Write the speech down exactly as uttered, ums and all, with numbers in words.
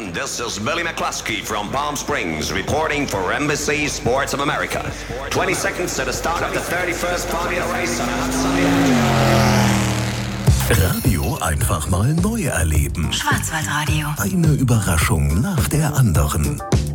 gentlemen, this is Billy McCluskey from Palm Springs reporting for N B C Sports of America. twenty seconds to the start of the thirty-first Formula race on a hot Sunday afternoon. Radio einfach mal neu erleben. Schwarzwaldradio. Eine Überraschung nach der anderen.